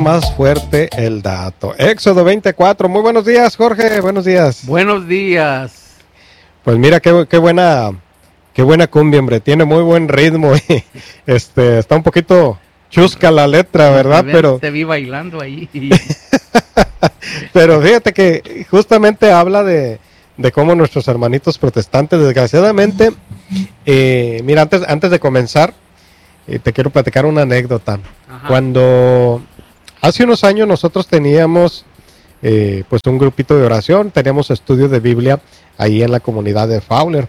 más fuerte el dato. Éxodo 24. Muy buenos días, Jorge. Buenos días. Buenos días. Pues mira qué buena cumbia, hombre. Tiene muy buen ritmo. Está un poquito chusca la letra, ¿verdad? Pero te vi bailando ahí. Pero fíjate que justamente habla de cómo nuestros hermanitos protestantes, desgraciadamente, mira, antes de comenzar, te quiero platicar una anécdota. Ajá. Cuando hace unos años nosotros teníamos pues un grupito de oración, teníamos estudio de Biblia ahí en la comunidad de Fowler.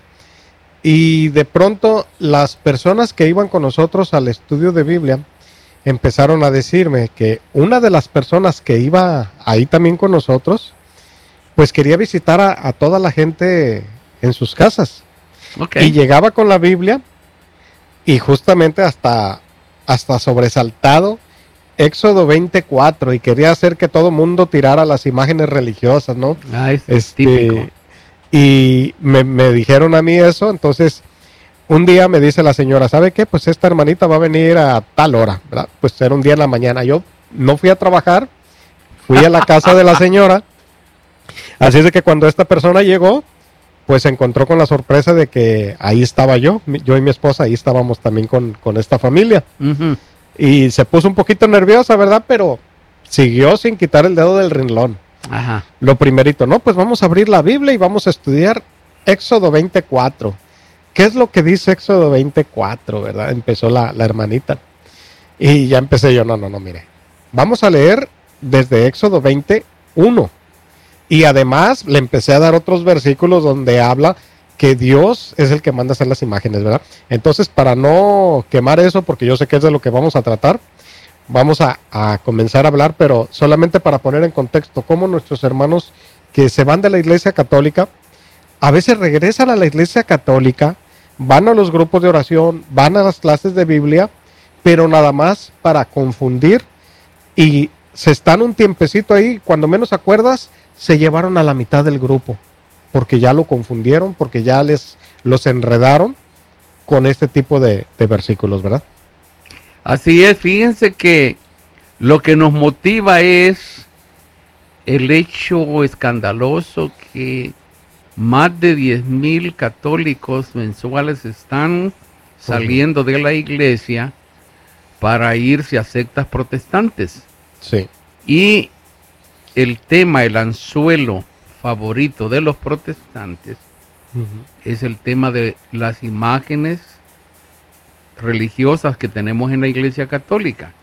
Y de pronto las personas que iban con nosotros al estudio de Biblia empezaron a decirme que una de las personas que iba ahí también con nosotros, pues quería visitar a toda la gente en sus casas. Okay. Y llegaba con la Biblia y justamente hasta sobresaltado Éxodo 24 y quería hacer que todo mundo tirara las imágenes religiosas, ¿no? Es típico. Y me dijeron a mí eso, entonces un día me dice la señora, ¿sabe qué? Pues esta hermanita va a venir a tal hora, ¿verdad? Pues era un día en la mañana. Yo no fui a trabajar, fui a la casa de la señora. Así es de que cuando esta persona llegó, pues se encontró con la sorpresa de que ahí estaba yo y mi esposa, ahí estábamos también con esta familia. Uh-huh. Y se puso un poquito nerviosa, ¿verdad? Pero siguió sin quitar el dedo del renglón. Ajá. Lo primerito, no, pues vamos a abrir la Biblia y vamos a estudiar Éxodo 24. ¿Qué es lo que dice Éxodo 24, verdad? Empezó la hermanita. Y ya empecé yo, no, mire. Vamos a leer desde Éxodo 21. Y además le empecé a dar otros versículos donde habla que Dios es el que manda hacer las imágenes, ¿verdad? Entonces, para no quemar eso, porque yo sé que es de lo que vamos a tratar, vamos a comenzar a hablar, pero solamente para poner en contexto cómo nuestros hermanos que se van de la Iglesia Católica, a veces regresan a la Iglesia Católica, van a los grupos de oración, van a las clases de Biblia, pero nada más para confundir y se están un tiempecito ahí, cuando menos acuerdas, se llevaron a la mitad del grupo, porque ya lo confundieron, porque ya los enredaron con este tipo de versículos, ¿verdad? Así es, fíjense que lo que nos motiva es el hecho escandaloso que más de 10,000 católicos mensuales están saliendo de la iglesia para irse a sectas protestantes. Sí. Y el tema, el anzuelo favorito de los protestantes es el tema de las imágenes religiosas que tenemos en la Iglesia Católica.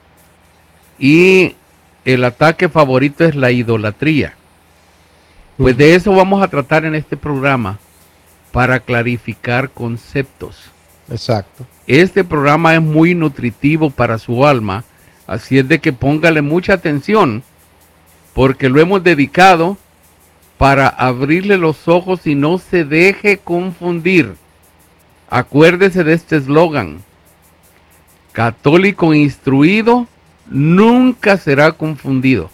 Y el ataque favorito es la idolatría. Pues de eso vamos a tratar en este programa para clarificar conceptos. Exacto. Este programa es muy nutritivo para su alma, así es de que póngale mucha atención, porque lo hemos dedicado para abrirle los ojos y no se deje confundir. Acuérdese de este eslogan: católico instruido nunca será confundido.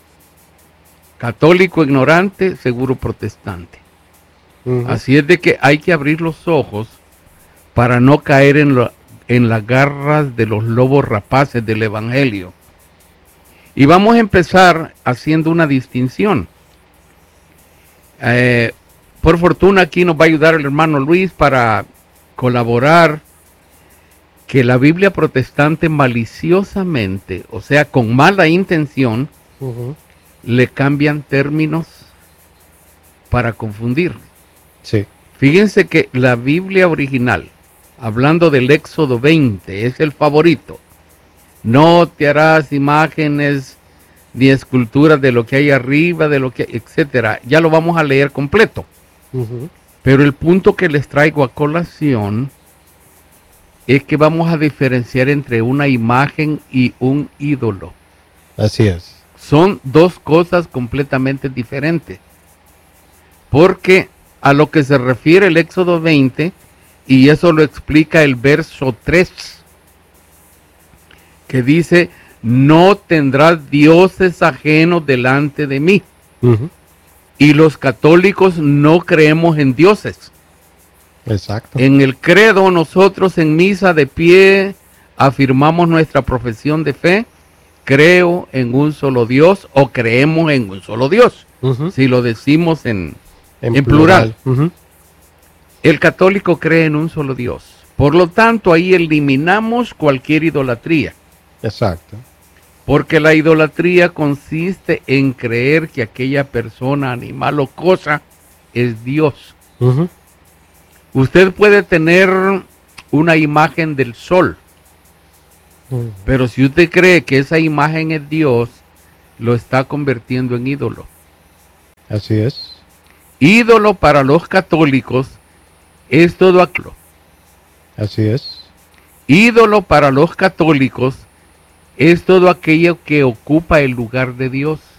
Católico ignorante, seguro protestante. Uh-huh. Así es de que hay que abrir los ojos para no caer en las garras de los lobos rapaces del evangelio. Y vamos a empezar haciendo una distinción. Por fortuna aquí nos va a ayudar el hermano Luis para colaborar, que la Biblia protestante maliciosamente, o sea, con mala intención, le cambian términos para confundir. Sí. Fíjense que la Biblia original, hablando del Éxodo 20, es el favorito. No te harás imágenes ni esculturas de lo que hay arriba, de lo que, etcétera. Ya lo vamos a leer completo. Pero el punto que les traigo a colación es que vamos a diferenciar entre una imagen y un ídolo. Así es. Son dos cosas completamente diferentes. Porque a lo que se refiere el Éxodo 20, y eso lo explica el verso 3, que dice: no tendrás dioses ajenos delante de mí. Y los católicos no creemos en dioses. Exacto. En el credo, nosotros en misa de pie afirmamos nuestra profesión de fe creo en un solo Dios o creemos en un solo Dios, si lo decimos en plural. El católico cree en un solo Dios. Por lo tanto, ahí eliminamos cualquier idolatría. Exacto. Porque la idolatría consiste en creer que aquella persona, animal o cosa es Dios. Usted puede tener una imagen del sol, pero si usted cree que esa imagen es Dios, lo está convirtiendo en ídolo. Así es. Ídolo para los católicos es todo aquello. Así es. Ídolo para los católicos es todo aquello que ocupa el lugar de Dios.